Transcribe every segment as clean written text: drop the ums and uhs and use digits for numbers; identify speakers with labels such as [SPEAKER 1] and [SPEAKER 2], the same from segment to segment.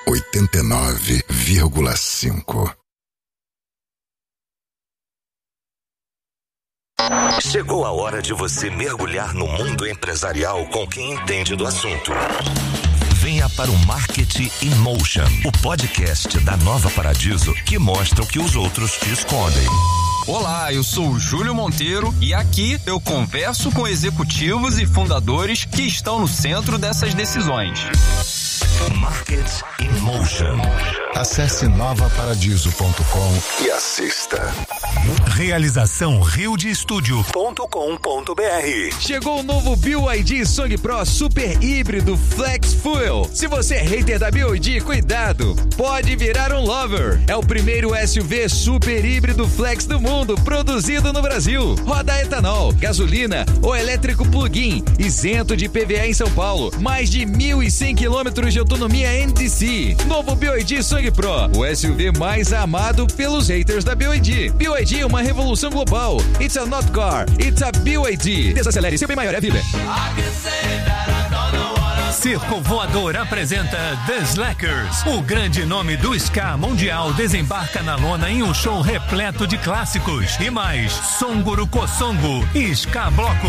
[SPEAKER 1] 89,5.
[SPEAKER 2] Chegou a hora de você mergulhar no mundo empresarial com quem entende do assunto. Venha para o Marketing in Motion, o podcast da Nova Paradiso que mostra o que os outros te escondem.
[SPEAKER 3] Olá, eu sou o Júlio Monteiro e aqui eu converso com executivos e fundadores que estão no centro dessas decisões.
[SPEAKER 2] Marketing in Motion.
[SPEAKER 1] Acesse novaparadiso.com e assista.
[SPEAKER 2] Realização riodestudio.com.br.
[SPEAKER 4] Chegou o novo BYD Song Pro Super Híbrido Flex Fuel. Se você é hater da BYD, cuidado, pode virar um lover. É o primeiro SUV super híbrido flex do mundo, produzido no Brasil. Roda a etanol, gasolina ou elétrico plug-in, isento de PVA em São Paulo. Mais de 1.100 quilômetros de autonomia NDC. Novo BYD Song Pro, o SUV mais amado pelos haters da BYD. BYD é uma revolução global. It's a not car, it's a BYD. Desacelere, seu bem maior é a vida.
[SPEAKER 5] Circo Voador apresenta The Slackers. O grande nome do ska mundial desembarca na lona em um show repleto de clássicos. E mais, Songuru Kosongo e Ska Bloco.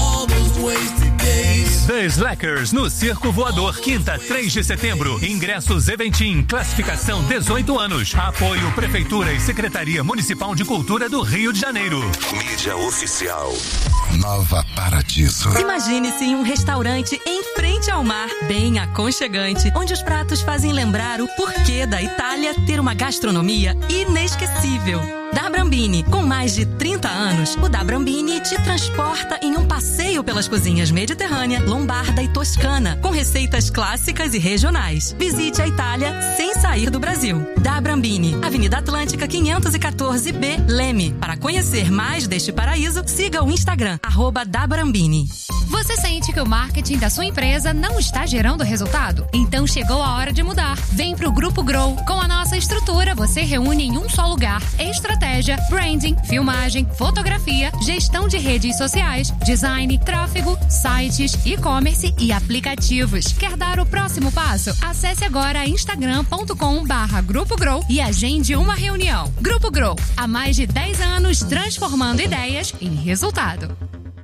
[SPEAKER 5] The Slackers no Circo Voador, quinta, 3 de setembro. Ingressos Eventim, classificação 18 anos. Apoio Prefeitura e Secretaria Municipal de Cultura do Rio de Janeiro.
[SPEAKER 2] Mídia oficial.
[SPEAKER 1] Nova Paradiso.
[SPEAKER 6] Imagine-se em um restaurante em frente ao mar, bem aconchegante, onde os pratos fazem lembrar o porquê da Itália ter uma gastronomia inesquecível. Da Brambini, com mais de 30 anos, o Da Brambini te transporta em um passeio pelas cozinhas mediterrânea, lombarda e toscana, com receitas clássicas e regionais. Visite a Itália sem sair do Brasil. Da Brambini, Avenida Atlântica 514B, Leme. Para conhecer mais deste paraíso, siga o Instagram, @dabrambini.
[SPEAKER 7] Você sente que o marketing da sua empresa não está gerando resultado? Então chegou a hora de mudar. Vem pro Grupo Grow. Com a nossa estrutura, você reúne em um só lugar estratégia, branding, filmagem, fotografia, gestão de redes sociais, design, tráfego, sites, e-commerce e aplicativos. Quer dar o próximo passo? Acesse agora instagram.com/Grupo Grow e agende uma reunião. Grupo Grow, há mais de 10 anos transformando ideias em resultado.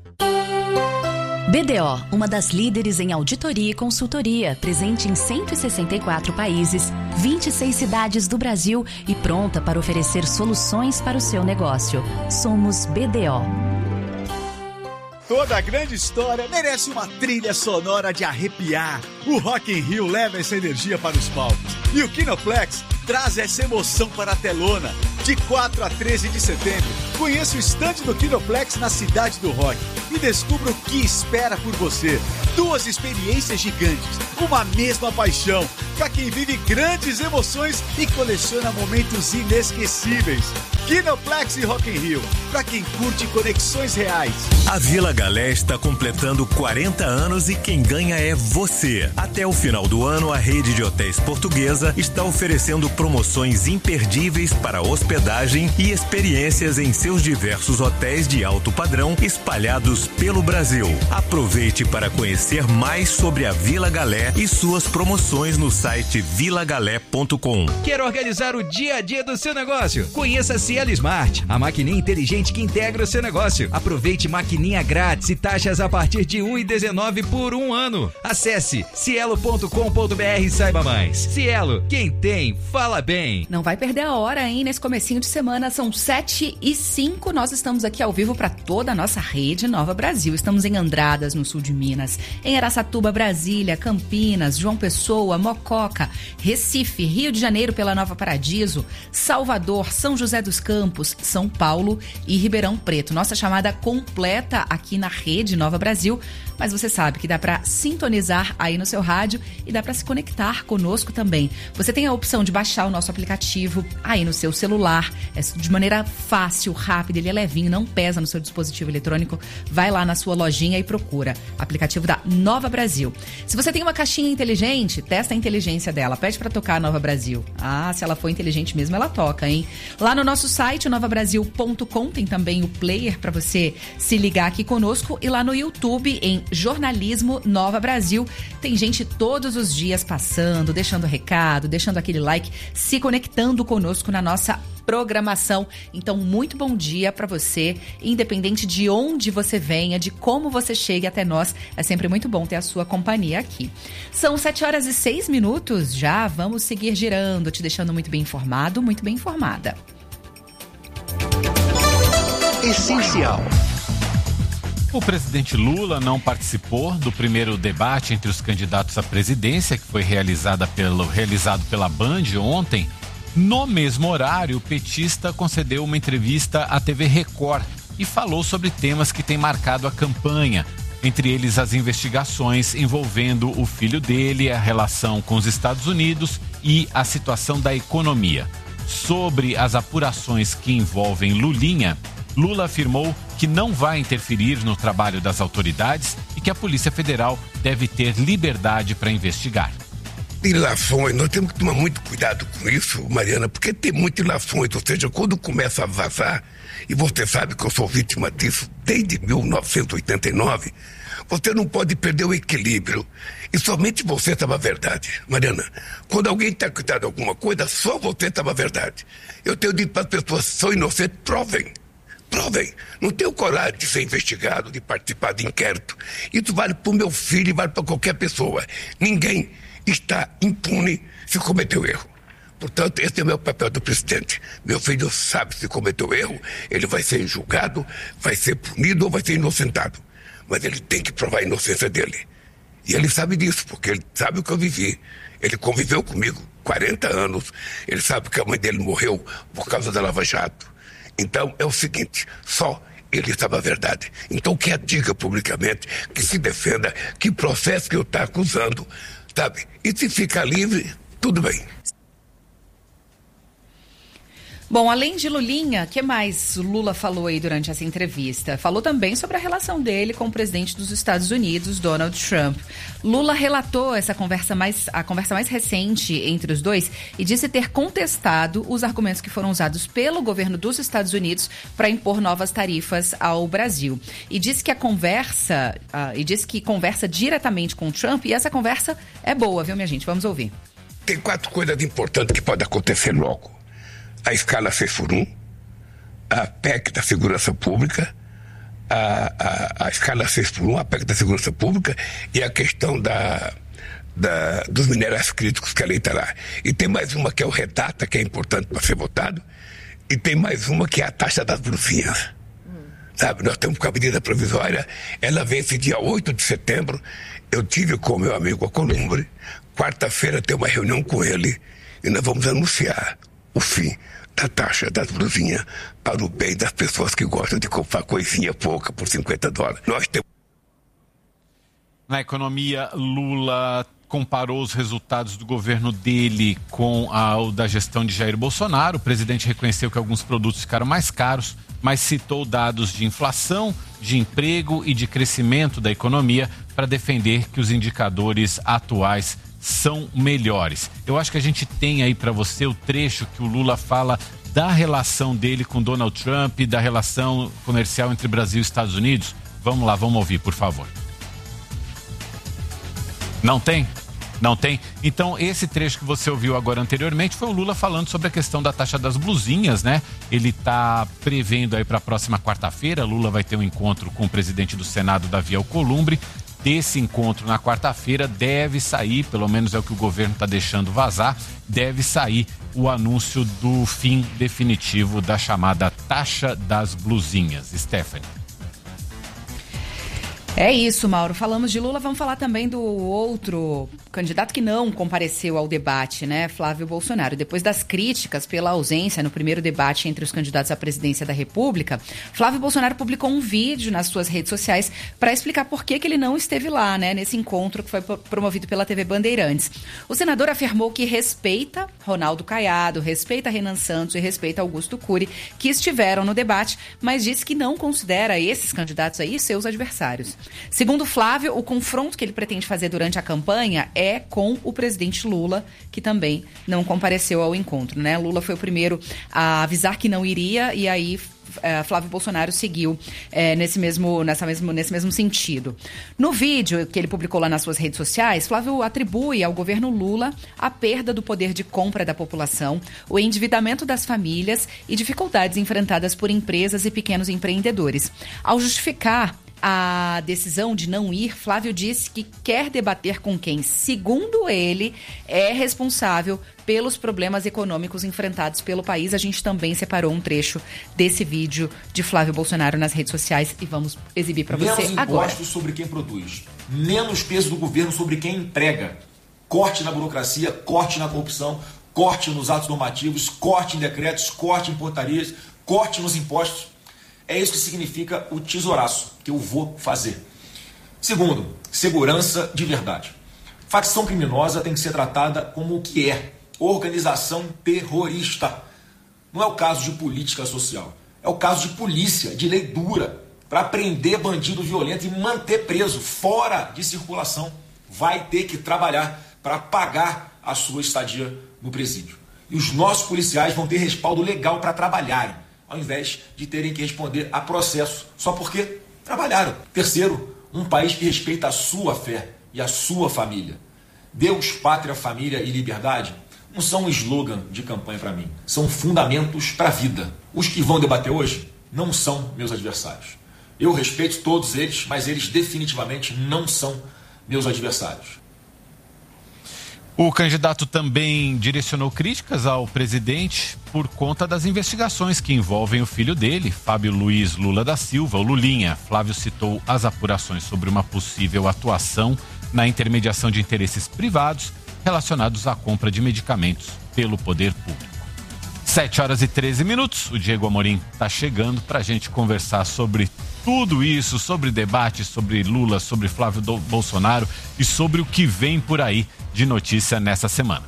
[SPEAKER 8] BDO, uma das líderes em auditoria e consultoria, presente em 164 países, 26 cidades do Brasil e pronta para oferecer soluções para o seu negócio. Somos BDO.
[SPEAKER 9] Toda grande história merece uma trilha sonora de arrepiar. O Rock in Rio leva essa energia para os palcos. E o Kinoplex traz essa emoção para a telona. De 4 a 13 de setembro, conheça o estande do Kinoplex na Cidade do Rock e descubra o que espera por você. 2 experiências gigantes, uma mesma paixão, para quem vive grandes emoções e coleciona momentos inesquecíveis. Kinoplex e Rock in Rio, para quem curte conexões reais.
[SPEAKER 2] A Vila Galé está completando 40 anos e quem ganha é você. Até o final do ano, a rede de hotéis portuguesa está oferecendo promoções imperdíveis para hospedagem e experiências em seus diversos hotéis de alto padrão espalhados pelo Brasil. Aproveite para conhecer mais sobre a Vila Galé e suas promoções no site vilagalé.com.
[SPEAKER 4] Quer organizar o dia a dia do seu negócio? Conheça a Cielo Smart, a maquininha inteligente que integra o seu negócio. Aproveite maquininha grátis e taxas a partir de R$ 1,19 por 1 ano. Acesse cielo.com.br e saiba mais. Cielo, quem tem, fala bem.
[SPEAKER 10] Não vai perder a hora, hein? Nesse comecinho de semana, são 7h05. Nós estamos aqui ao vivo para toda a nossa rede Nova Brasil. Estamos em Andradas, no sul de Minas, em Araçatuba, Brasília, Campinas, João Pessoa, Mococa, Recife, Rio de Janeiro pela Nova Paradiso, Salvador, São José dos Campos, São Paulo e Ribeirão Preto. Nossa chamada completa aqui na rede Nova Brasil, mas você sabe que dá para sintonizar aí no seu rádio e dá para se conectar conosco também. Você tem a opção de baixar o nosso aplicativo aí no seu celular, é de maneira fácil, rápida, ele é levinho, não pesa no seu dispositivo eletrônico. Vai lá na sua lojinha e procura aplicativo da Nova Brasil. Se você tem uma caixinha inteligente, testa a inteligência dela, pede para tocar a Nova Brasil. Ah, se ela for inteligente mesmo, ela toca, hein? Lá no nosso site, novabrasil.com, tem também o player para você se ligar aqui conosco e lá no YouTube, em Jornalismo Nova Brasil. Tem gente todos os dias passando, deixando recado, deixando aquele like, se conectando conosco na nossa programação. Então, muito bom dia para você, independente de onde você venha, de como você chegue até nós. É sempre muito bom ter a sua companhia aqui. São 7h06 já. Vamos seguir girando, te deixando muito bem informado, muito bem informada.
[SPEAKER 11] Essencial.
[SPEAKER 12] O presidente Lula não participou do primeiro debate entre os candidatos à presidência, que foi realizado pela Band ontem. No mesmo horário, o petista concedeu uma entrevista à TV Record e falou sobre temas que têm marcado a campanha, entre eles as investigações envolvendo o filho dele, a relação com os Estados Unidos e a situação da economia. Sobre as apurações que envolvem Lulinha, Lula afirmou que não vai interferir no trabalho das autoridades e que a Polícia Federal deve ter liberdade para investigar.
[SPEAKER 13] Ilações, nós temos que tomar muito cuidado com isso, Mariana, porque tem muitas ilações, ou seja, quando começa a vazar, e você sabe que eu sou vítima disso desde 1989, você não pode perder o equilíbrio. E somente você estava a verdade, Mariana. Quando alguém está cuidando de alguma coisa, só você estava a verdade. Eu tenho dito para as pessoas, são inocentes, provem. Não tenho coragem de ser investigado, de participar de inquérito. Isso vale para o meu filho e vale para qualquer pessoa. Ninguém está impune se cometeu erro. Portanto, esse é o meu papel do presidente. Meu filho sabe se cometeu erro, ele vai ser julgado, vai ser punido ou vai ser inocentado. Mas ele tem que provar a inocência dele. E ele sabe disso, porque ele sabe o que eu vivi. Ele conviveu comigo 40 anos. Ele sabe que a mãe dele morreu por causa da Lava Jato. Então, é o seguinte, só ele sabe a verdade. Então, que a diga publicamente, que se defenda, que processo que eu estou acusando, sabe? E se ficar livre, tudo bem.
[SPEAKER 10] Bom, além de Lulinha, o que mais Lula falou aí durante essa entrevista? Falou também sobre a relação dele com o presidente dos Estados Unidos, Donald Trump. Lula relatou a conversa mais recente entre os dois e disse ter contestado os argumentos que foram usados pelo governo dos Estados Unidos para impor novas tarifas ao Brasil. E disse que conversa diretamente com o Trump e essa conversa é boa, viu, minha gente? Vamos ouvir.
[SPEAKER 13] Tem 4 coisas importantes que podem acontecer logo. A escala 6x1, a PEC da segurança pública, a escala 6x1, a PEC da segurança pública e a questão dos minerais críticos que a lei está lá. E tem mais uma que é o REDATA, que é importante para ser votado, e tem mais uma que é a taxa das blusinhas. Sabe, nós temos com a medida provisória, ela vence dia 8 de setembro, eu tive com o meu amigo Alcolumbre, quarta-feira tem uma reunião com ele e nós vamos anunciar o fim da taxa das blusinhas para o bem das pessoas que gostam de comprar coisinha pouca por $50. Nós temos...
[SPEAKER 12] Na economia, Lula comparou os resultados do governo dele com o da gestão de Jair Bolsonaro. O presidente reconheceu que alguns produtos ficaram mais caros, mas citou dados de inflação, de emprego e de crescimento da economia para defender que os indicadores atuais são melhores. Eu acho que a gente tem aí para você o trecho que o Lula fala da relação dele com Donald Trump, da relação comercial entre Brasil e Estados Unidos. Vamos lá, vamos ouvir, por favor. Não tem? Não tem? Então, esse trecho que você ouviu agora anteriormente foi o Lula falando sobre a questão da taxa das blusinhas, né? Ele está prevendo aí para a próxima quarta-feira, Lula vai ter um encontro com o presidente do Senado, Davi Alcolumbre. Desse encontro na quarta-feira deve sair, pelo menos é o que o governo está deixando vazar, deve sair o anúncio do fim definitivo da chamada taxa das blusinhas. Stephanie.
[SPEAKER 10] É isso, Mauro. Falamos de Lula, vamos falar também do outro candidato que não compareceu ao debate, né? Flávio Bolsonaro. Depois das críticas pela ausência no primeiro debate entre os candidatos à presidência da República, Flávio Bolsonaro publicou um vídeo nas suas redes sociais para explicar por que ele não esteve lá, né? Nesse encontro que foi promovido pela TV Bandeirantes. O senador afirmou que respeita Ronaldo Caiado, respeita Renan Santos e respeita Augusto Cury, que estiveram no debate, mas disse que não considera esses candidatos aí seus adversários. Segundo Flávio, o confronto que ele pretende fazer durante a campanha é com o presidente Lula, que também não compareceu ao encontro, né? Lula foi o primeiro a avisar que não iria, e aí Flávio Bolsonaro seguiu nesse mesmo sentido. No vídeo que ele publicou lá nas suas redes sociais, Flávio atribui ao governo Lula a perda do poder de compra da população, o endividamento das famílias e dificuldades enfrentadas por empresas e pequenos empreendedores. Ao justificar a decisão de não ir, Flávio disse que quer debater com quem, segundo ele, é responsável pelos problemas econômicos enfrentados pelo país. A gente também separou um trecho desse vídeo de Flávio Bolsonaro nas redes sociais e vamos exibir para você agora.
[SPEAKER 14] Menos impostos sobre quem produz, menos peso do governo sobre quem emprega, corte na burocracia, corte na corrupção, corte nos atos normativos, corte em decretos, corte em portarias, corte nos impostos. É isso que significa o tesouraço que eu vou fazer. Segundo, segurança de verdade. Facção criminosa tem que ser tratada como o que é: organização terrorista. Não é o caso de política social, é o caso de polícia, de lei dura, para prender bandido violento e manter preso, fora de circulação. Vai ter que trabalhar para pagar a sua estadia no presídio. E os nossos policiais vão ter respaldo legal para trabalharem, ao invés de terem que responder a processo só porque trabalharam. Terceiro, um país que respeita a sua fé e a sua família. Deus, pátria, família e liberdade não são um slogan de campanha para mim, são fundamentos para a vida. Os que vão debater hoje não são meus adversários. Eu respeito todos eles, mas eles definitivamente não são meus adversários.
[SPEAKER 12] O candidato também direcionou críticas ao presidente por conta das investigações que envolvem o filho dele, Fábio Luiz Lula da Silva, o Lulinha. Flávio citou as apurações sobre uma possível atuação na intermediação de interesses privados relacionados à compra de medicamentos pelo poder público. 7h13. O Diego Amorim está chegando para a gente conversar sobre tudo isso, sobre debate, sobre Lula, sobre Flávio Bolsonaro e sobre o que vem por aí de notícia nessa semana.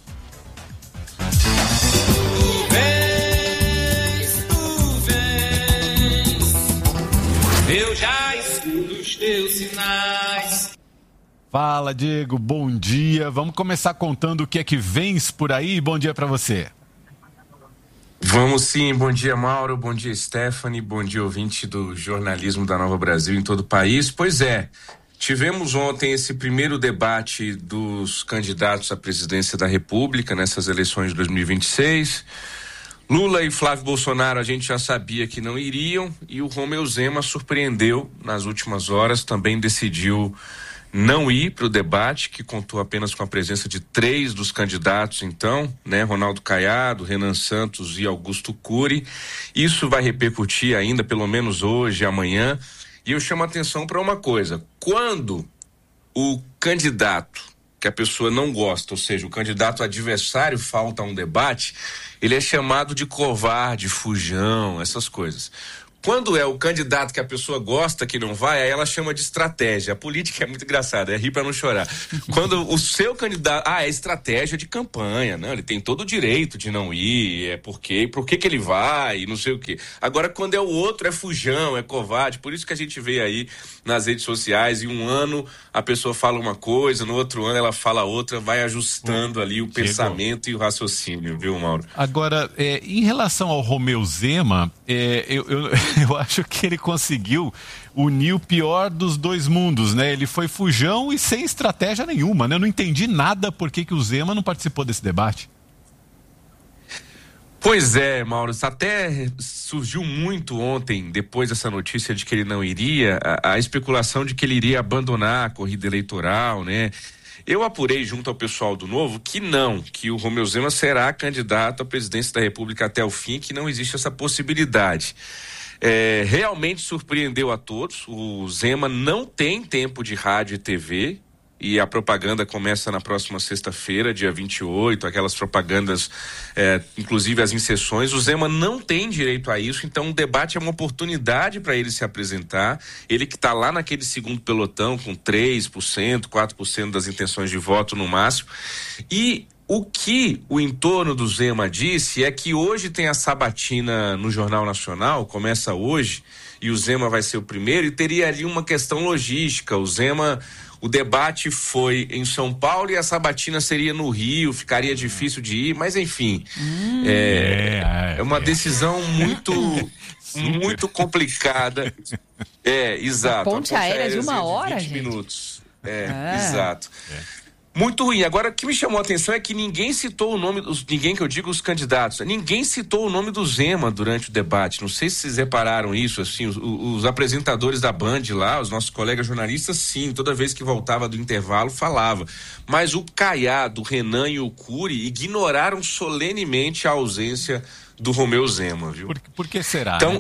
[SPEAKER 15] Eu já escuto os teus sinais.
[SPEAKER 12] Fala, Diego, bom dia. Vamos começar contando o que é que vens por aí. Bom dia para você.
[SPEAKER 16] Vamos sim, bom dia Mauro, bom dia Stephanie, bom dia ouvinte do jornalismo da Nova Brasil em todo o país. Pois é, tivemos ontem esse primeiro debate dos candidatos à presidência da República nessas eleições de 2026. Lula e Flávio Bolsonaro a gente já sabia que não iriam e o Romeu Zema surpreendeu nas últimas horas, também decidiu não ir para o debate, que contou apenas com a presença de 3 dos candidatos, então, né? Ronaldo Caiado, Renan Santos e Augusto Cury. Isso vai repercutir ainda, pelo menos hoje e amanhã. E eu chamo a atenção para uma coisa: quando o candidato que a pessoa não gosta, ou seja, o candidato adversário falta a um debate, ele é chamado de covarde, fujão, essas coisas. Quando é o candidato que a pessoa gosta que não vai, aí ela chama de estratégia. A política é muito engraçada, é rir pra não chorar. Quando o seu candidato... é estratégia de campanha, não, ele tem todo o direito de não ir, por que ele vai, não sei o quê. Agora, quando é o outro, é fujão, é covarde. Por isso que a gente vê aí nas redes sociais, em um ano a pessoa fala uma coisa, no outro ano ela fala outra, vai ajustando ali o pensamento e o raciocínio, viu, Mauro?
[SPEAKER 12] Agora, em relação ao Romeu Zema, eu acho que ele conseguiu unir o pior dos dois mundos, né? Ele foi fujão e sem estratégia nenhuma, né? Eu não entendi nada por que o Zema não participou desse debate.
[SPEAKER 16] Pois é, Mauro, até surgiu muito ontem, depois dessa notícia de que ele não iria, a especulação de que ele iria abandonar a corrida eleitoral, né? Eu apurei junto ao pessoal do Novo que o Romeu Zema será candidato à presidência da República até o fim, que não existe essa possibilidade. Realmente surpreendeu a todos. O Zema não tem tempo de rádio e TV e a propaganda começa na próxima sexta-feira, dia 28, aquelas propagandas, inclusive as inserções. O Zema não tem direito a isso, então o debate é uma oportunidade para ele se apresentar. Ele que está lá naquele segundo pelotão com 3%, 4% das intenções de voto no máximo. E O que o entorno do Zema disse é que hoje tem a sabatina no Jornal Nacional, começa hoje, e o Zema vai ser o primeiro, e teria ali uma questão logística. O debate foi em São Paulo e a sabatina seria no Rio, ficaria difícil de ir, mas enfim, é uma decisão muito complicada. Exato.
[SPEAKER 10] A ponte aérea de 1 hora,
[SPEAKER 16] 20 minutos. Exato. Muito ruim. Agora, o que me chamou a atenção é que ninguém citou o nome, ninguém que eu digo os candidatos, ninguém citou o nome do Zema durante o debate. Não sei se vocês repararam isso, assim, os apresentadores da Band lá, os nossos colegas jornalistas, sim, toda vez que voltava do intervalo falava. Mas o Caiado, o Renan e o Cury ignoraram solenemente a ausência do Romeu Zema, viu?
[SPEAKER 12] Por que será?
[SPEAKER 16] Então,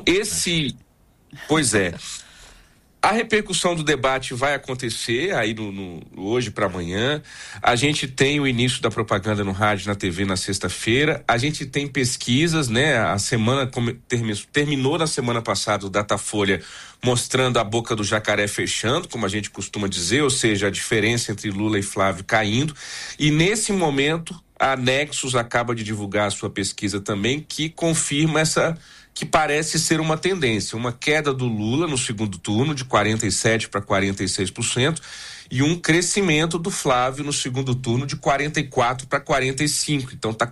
[SPEAKER 16] Pois é. A repercussão do debate vai acontecer aí hoje para amanhã. A gente tem o início da propaganda no rádio e na TV na sexta-feira. A gente tem pesquisas, né? A semana terminou na semana passada o Datafolha mostrando a boca do jacaré fechando, como a gente costuma dizer, ou seja, a diferença entre Lula e Flávio caindo. E nesse momento, a Nexus acaba de divulgar a sua pesquisa também, que confirma que parece ser uma tendência, uma queda do Lula no segundo turno de 47% para 46% e um crescimento do Flávio no segundo turno de 44% para 45%. Então está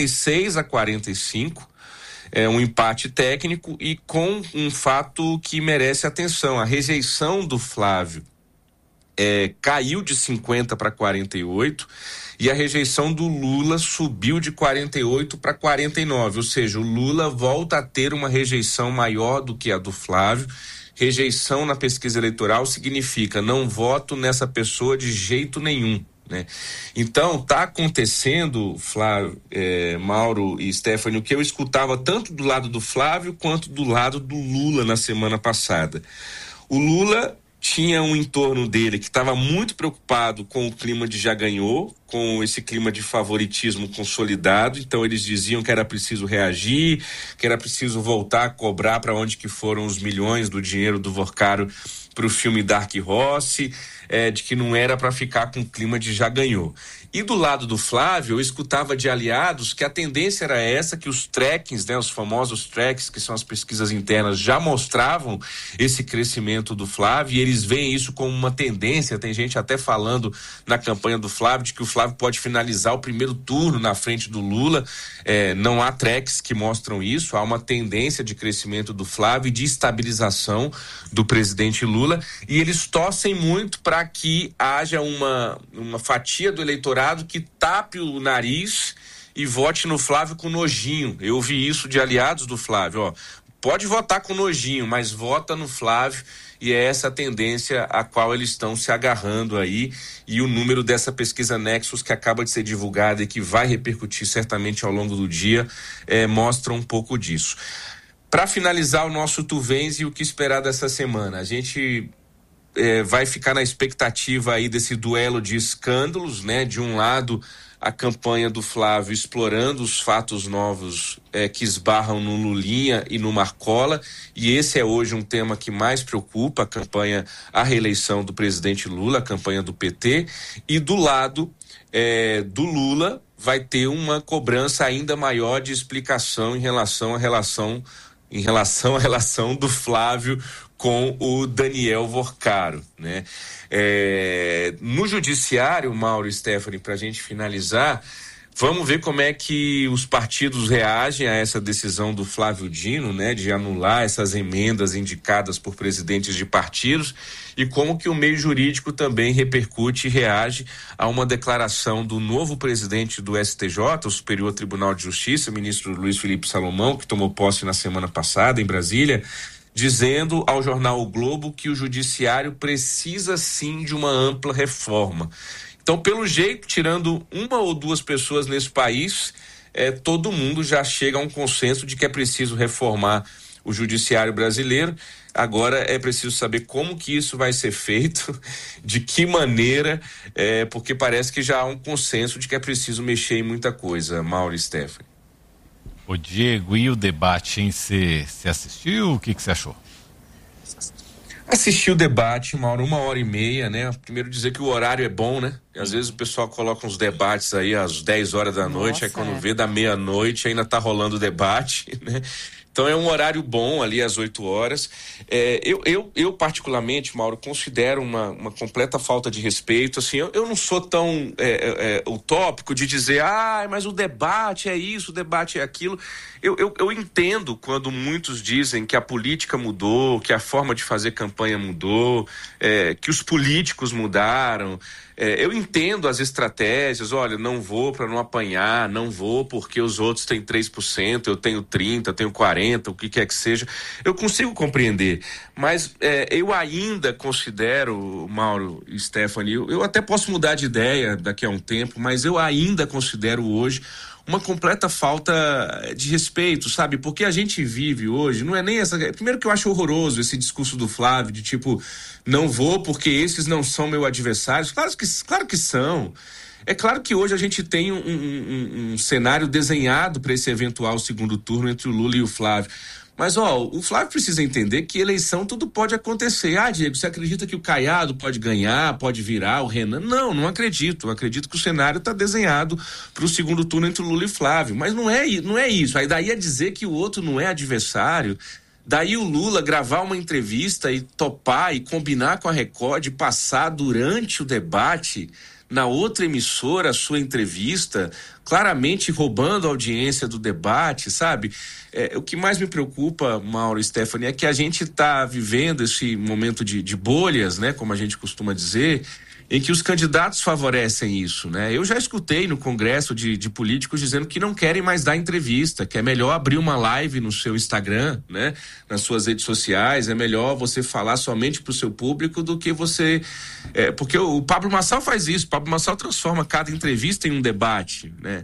[SPEAKER 16] 46-45%, um empate técnico e com um fato que merece atenção. A rejeição do Flávio caiu de 50% para 48%. E a rejeição do Lula subiu de 48% para 49%, ou seja, o Lula volta a ter uma rejeição maior do que a do Flávio. Rejeição na pesquisa eleitoral significa não voto nessa pessoa de jeito nenhum, né? Então, está acontecendo, Flávio, Mauro e Stephanie, o que eu escutava tanto do lado do Flávio quanto do lado do Lula na semana passada. O Lula tinha um entorno dele que estava muito preocupado com o clima de já ganhou, com esse clima de favoritismo consolidado. Então eles diziam que era preciso reagir, que era preciso voltar a cobrar para onde que foram os milhões do dinheiro do Vorcaro para o filme Dark Horse, de que não era para ficar com o clima de já ganhou. E do lado do Flávio, eu escutava de aliados que a tendência era essa, que os trackings, né, os famosos tracks, que são as pesquisas internas, já mostravam esse crescimento do Flávio, e eles veem isso como uma tendência. Tem gente até falando na campanha do Flávio de que o Flávio pode finalizar o primeiro turno na frente do Lula. Não há tracks que mostram isso, há uma tendência de crescimento do Flávio e de estabilização do presidente Lula, e eles torcem muito para que haja uma fatia do eleitorado que tape o nariz e vote no Flávio com nojinho. Eu ouvi isso de aliados do Flávio, pode votar com nojinho, mas vota no Flávio, e é essa a tendência a qual eles estão se agarrando aí, e o número dessa pesquisa Nexus que acaba de ser divulgada e que vai repercutir certamente ao longo do dia, mostra um pouco disso. Para finalizar o nosso Tu Vens e o que esperar dessa semana, a gente vai ficar na expectativa aí desse duelo de escândalos, né? De um lado, a campanha do Flávio explorando os fatos novos que esbarram no Lulinha e no Marcola, e esse é hoje um tema que mais preocupa a reeleição do presidente Lula, a campanha do PT, e do lado do Lula vai ter uma cobrança ainda maior de explicação em relação à relação do Flávio com o Daniel Vorcaro, né? No judiciário, Mauro e Stephanie, para a gente finalizar, vamos ver como é que os partidos reagem a essa decisão do Flávio Dino, né, de anular essas emendas indicadas por presidentes de partidos, e como que o meio jurídico também repercute e reage a uma declaração do novo presidente do STJ, o Superior Tribunal de Justiça, ministro Luiz Felipe Salomão, que tomou posse na semana passada em Brasília, dizendo ao jornal O Globo que o judiciário precisa sim de uma ampla reforma. Então, pelo jeito, tirando uma ou duas pessoas nesse país, todo mundo já chega a um consenso de que é preciso reformar o judiciário brasileiro. Agora é preciso saber como que isso vai ser feito, de que maneira, porque parece que já há um consenso de que é preciso mexer em muita coisa. Mauro e Stephanie.
[SPEAKER 12] Ô Diego, e o debate, hein? Você assistiu? O que você achou?
[SPEAKER 16] Assisti o debate, Mauro, 1h30, né? Primeiro dizer que o horário é bom, né? Às vezes o pessoal coloca uns debates aí às 10 horas da noite, aí quando vê da meia-noite ainda tá rolando o debate, né? Então é um horário bom ali às 8 horas. Eu particularmente, Mauro, considero uma completa falta de respeito. Assim, eu não sou tão utópico de dizer, mas o debate é isso, o debate é aquilo. Eu entendo quando muitos dizem que a política mudou, que a forma de fazer campanha mudou, que os políticos mudaram. Eu entendo as estratégias, olha, não vou para não apanhar, não vou porque os outros têm 3%, eu tenho 30%, eu tenho 40%, o que quer que seja. Eu consigo compreender, mas eu ainda considero, Mauro e Stephanie, eu até posso mudar de ideia daqui a um tempo, mas eu ainda considero hoje uma completa falta de respeito, sabe? Porque a gente vive hoje, não é nem essa... Primeiro que eu acho horroroso esse discurso do Flávio, de tipo, não vou porque esses não são meus adversários. Claro que são. É claro que hoje a gente tem um cenário desenhado para esse eventual segundo turno entre o Lula e o Flávio. Mas, o Flávio precisa entender que eleição tudo pode acontecer. Diego, você acredita que o Caiado pode ganhar, pode virar, o Renan? Não acredito. Eu acredito que o cenário está desenhado para o segundo turno entre o Lula e Flávio. Mas não é isso. Aí daí é dizer que o outro não é adversário. Daí o Lula gravar uma entrevista e topar e combinar com a Record e passar durante o debate na outra emissora a sua entrevista, claramente roubando a audiência do debate, sabe? O que mais me preocupa, Mauro e Stephanie, é que a gente está vivendo esse momento de bolhas, né? Como a gente costuma dizer, em que os candidatos favorecem isso, né? Eu já escutei no Congresso de políticos dizendo que não querem mais dar entrevista, que é melhor abrir uma live no seu Instagram, né? Nas suas redes sociais, é melhor você falar somente para o seu público do que você... porque o Pablo Marçal faz isso, o Pablo Marçal transforma cada entrevista em um debate, né?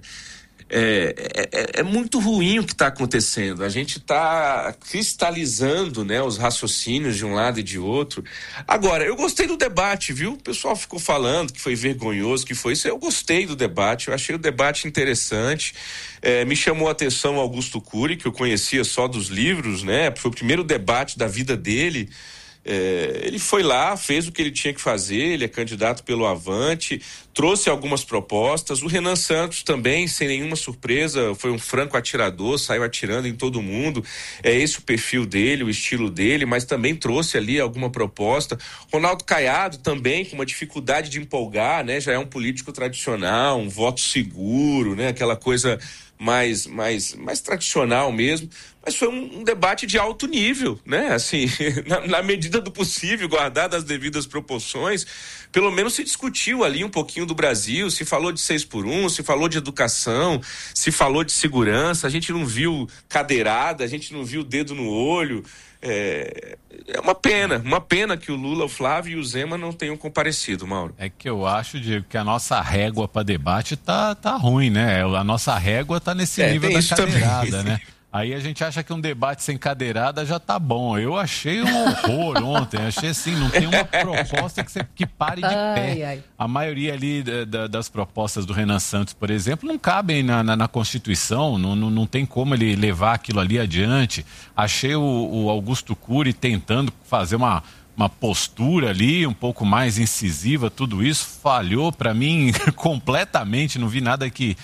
[SPEAKER 16] É muito ruim o que está acontecendo. A gente está cristalizando, né, os raciocínios de um lado e de outro. Agora, eu gostei do debate, viu? O pessoal ficou falando que foi vergonhoso, que foi isso. Eu gostei do debate, eu achei o debate interessante. Me chamou a atenção o Augusto Cury, que eu conhecia só dos livros, né? Foi o primeiro debate da vida dele. Ele foi lá, fez o que ele tinha que fazer, ele é candidato pelo Avante, trouxe algumas propostas. O Renan Santos também, sem nenhuma surpresa, foi um franco atirador, saiu atirando em todo mundo. É esse o perfil dele, o estilo dele, mas também trouxe ali alguma proposta. Ronaldo Caiado também, com uma dificuldade de empolgar, né? Já é um político tradicional, um voto seguro, né? Aquela coisa mais tradicional mesmo, mas foi um debate de alto nível, né? Assim, na medida do possível, guardadas as devidas proporções, pelo menos se discutiu ali um pouquinho do Brasil, se falou de 6x1, se falou de educação, se falou de segurança. A gente não viu cadeirada, a gente não viu dedo no olho. É uma pena que o Lula, o Flávio e o Zema não tenham comparecido, Mauro.
[SPEAKER 12] É que eu acho, Diego, que a nossa régua para debate tá ruim, né? A nossa régua tá nesse nível da cadeirada, né? Aí a gente acha que um debate sem cadeirada já tá bom. Eu achei um horror ontem. Achei assim, não tem uma proposta que pare de pé. A maioria ali das propostas do Renan Santos, por exemplo, não cabem na Constituição. Não tem como ele levar aquilo ali adiante. Achei o Augusto Cury tentando fazer uma postura ali um pouco mais incisiva, tudo isso falhou para mim completamente. Não vi nada de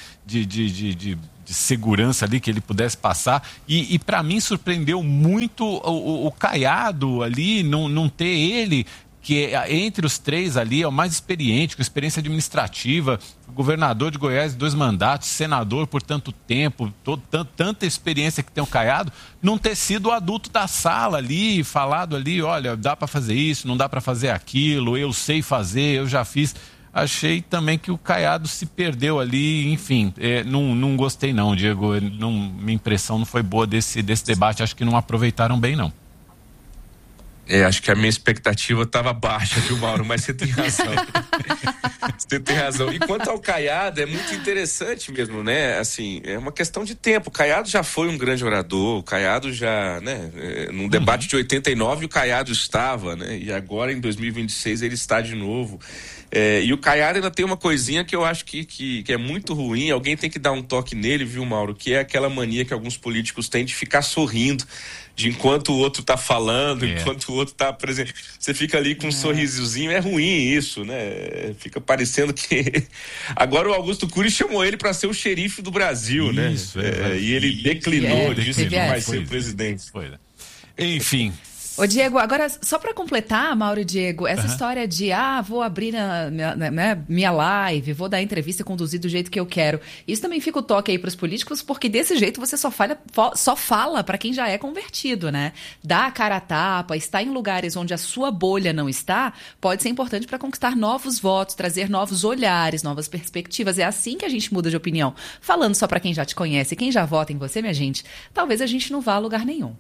[SPEAKER 12] segurança ali que ele pudesse passar, e para mim surpreendeu muito o Caiado ali, não ter ele, que entre os três ali é o mais experiente, com experiência administrativa, governador de Goiás 2 mandatos, senador por tanto tempo, tanta experiência que tem o Caiado, não ter sido o adulto da sala ali, falado ali, olha, dá para fazer isso, não dá para fazer aquilo, eu sei fazer, eu já fiz. Achei também que o Caiado se perdeu ali, enfim, não gostei não, Diego, minha impressão não foi boa desse debate, acho que não aproveitaram bem não.
[SPEAKER 16] Acho que a minha expectativa estava baixa, viu, Mauro? Mas você tem razão. Você tem razão. E quanto ao Caiado, é muito interessante mesmo, né? Assim, é uma questão de tempo. O Caiado já foi um grande orador, o Caiado já, né? Num debate de 89 o Caiado estava, né? E agora em 2026 ele está de novo. E o Caiado ainda tem uma coisinha que eu acho que é muito ruim, alguém tem que dar um toque nele, viu, Mauro? Que é aquela mania que alguns políticos têm de ficar sorrindo de enquanto o outro tá falando, enquanto o outro tá apresentando. Você fica ali com um sorrisozinho, é ruim isso, né? Fica parecendo que... Agora o Augusto Cury chamou ele para ser o xerife do Brasil,
[SPEAKER 12] isso,
[SPEAKER 16] né? E ele declinou, disse que não vai ser o presidente.
[SPEAKER 12] Enfim...
[SPEAKER 10] Ô, Diego, agora, só para completar, Mauro e Diego, essa história de, vou abrir minha live, vou dar entrevista e conduzir do jeito que eu quero, isso também fica o toque aí pros políticos, porque desse jeito você só fala para quem já é convertido, né? Dar a cara a tapa, estar em lugares onde a sua bolha não está, pode ser importante para conquistar novos votos, trazer novos olhares, novas perspectivas. É assim que a gente muda de opinião. Falando só para quem já te conhece, quem já vota em você, minha gente, talvez a gente não vá a lugar nenhum.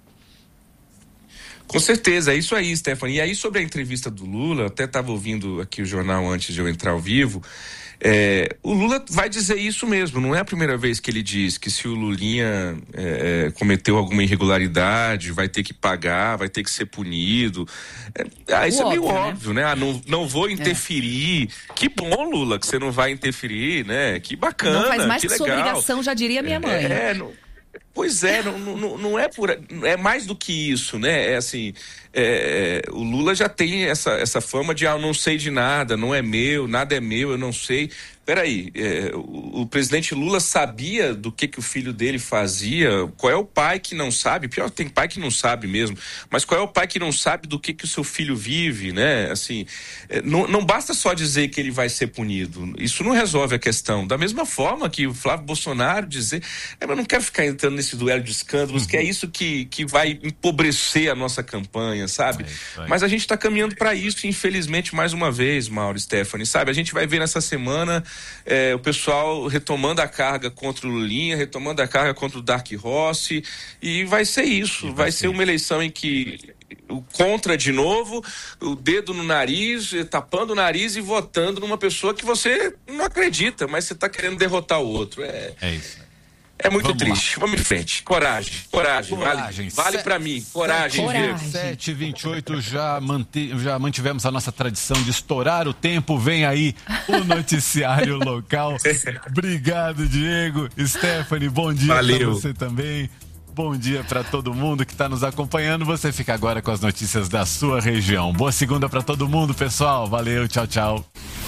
[SPEAKER 16] Com certeza, é isso aí, Stephanie. E aí, sobre a entrevista do Lula, até estava ouvindo aqui o jornal antes de eu entrar ao vivo, o Lula vai dizer isso mesmo, não é a primeira vez que ele diz que se o Lulinha cometeu alguma irregularidade, vai ter que pagar, vai ter que ser punido. Isso é meio óbvio, né? Não vou interferir. Que bom, Lula, que você não vai interferir, né? Que bacana,
[SPEAKER 10] não faz mais
[SPEAKER 16] que
[SPEAKER 10] que
[SPEAKER 16] legal.
[SPEAKER 10] Sua obrigação, já diria minha mãe.
[SPEAKER 16] Pois é, não é é mais do que isso, né? É assim, o Lula já tem essa fama de eu não sei de nada, não é meu, nada é meu, eu não sei. Peraí, o presidente Lula sabia do que o filho dele fazia? Qual é o pai que não sabe? Pior, tem pai que não sabe mesmo, mas qual é o pai que não sabe do que o seu filho vive, né? Assim, não basta só dizer que ele vai ser punido, isso não resolve a questão. Da mesma forma que o Flávio Bolsonaro dizer, eu não quero ficar entrando nesse duelo de escândalos, que é isso que vai empobrecer a nossa campanha, sabe? Mas a gente está caminhando para isso, infelizmente, mais uma vez, Mauro e Stephanie, sabe? A gente vai ver nessa semana o pessoal retomando a carga contra o Lulinha, retomando a carga contra o Dark Rossi, e vai ser isso, vai ser uma eleição em que o contra de novo, o dedo no nariz, tapando o nariz e votando numa pessoa que você não acredita, mas você está querendo derrotar o outro. É isso. É muito triste. Vamos em frente. Coragem. Vale pra mim. Coragem.
[SPEAKER 12] 7h28, já mantivemos a nossa tradição de estourar o tempo. Vem aí o noticiário local. Obrigado, Diego. Stephanie, bom dia pra você também. Bom dia para todo mundo que está nos acompanhando. Você fica agora com as notícias da sua região. Boa segunda para todo mundo, pessoal. Valeu, tchau, tchau.